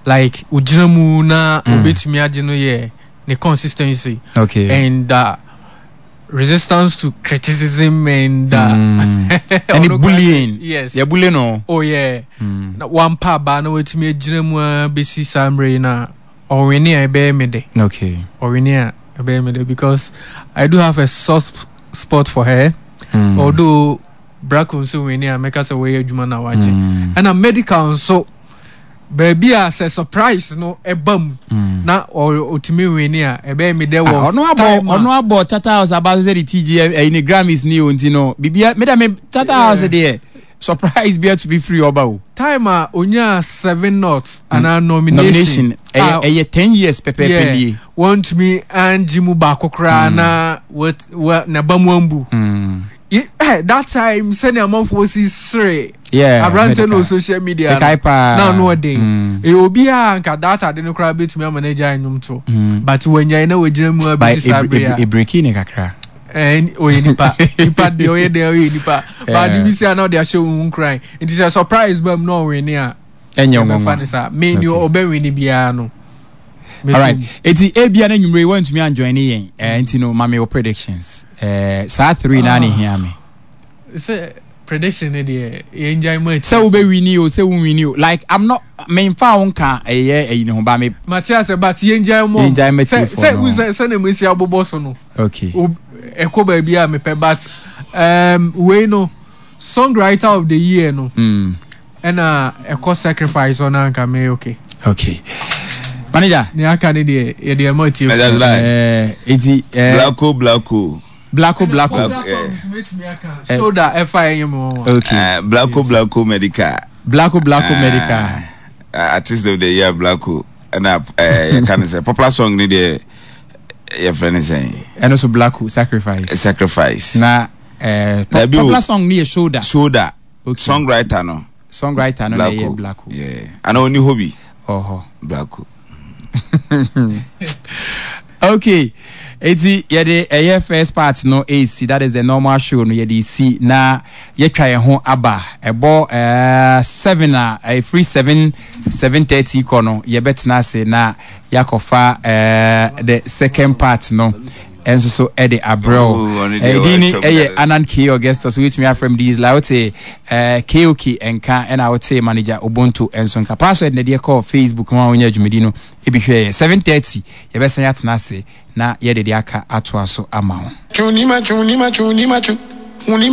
like ujinamu na obetimi agino ye the consistency and resistance to criticism and any bullying. Yes. Yeah, bullying no. Oh yeah. One pa ba na wetimi aginamu besi samre na owini ebe mede. Okay. Owini ebe mede because I do have a soft spot for her. Although Bracco so when I make us away adwuma na waje. And a medical so baby as a surprise no a bum na or ultimate winner a baby there was no about Tata House about the TGM in the Grammys new and you know bibia me Tata House there surprise be to be free about time onya 7 notes and a nomination 10 years pepe want me and Jimu Bakokra na what na bamwambu that time send a month was three. Yeah, I ran to no social media. Now no day. It will be a data didn't cry bit to me manager in too. But when you know we dream by a breaking a crack. And we nipa the way they nipa. But you see now they are showing crying. It is a surprise, but no way near. And your mama mean you obey Winnie Biano. All right, it's the ABN you may want me and joining and you know my predictions. Sa 3 nani hear me. Say prediction idea. You enjoy much. So we knew. Like I'm not main found can you know by me. Matthias but you enjoy more. Enjoy me. Say we send him with your bobosono. Okay. Eko baby me pe but we know songwriter of the year no. And eko sacrifice on anka me okay. Okay. Manager, ni aka ni de ye de motive. Blacko. So that FIM. Okay. Blacko Medical. Blacko Medical. Artist of the year Blacko. And can say popular song ni de your friend is saying. And also Blacko Sacrifice. Na popular song ni shoulder. Okay. Songwriter no Blacko. Yeah. And only hobby. Blacko. Okay, it's the first part no AC. That is the normal show. No, you see na you try home aba about 7 a free 7:30 kono. You bet na say na yakofa the second part no. And so Eddie Abreu Anan K Augustus which me from these I would say Koki and I would say manager Ubuntu and so password na dey call Facebook ma onya dwumedino e bi hwe 7:30 ye be sanya tena se na ye de aka ato aso ama ho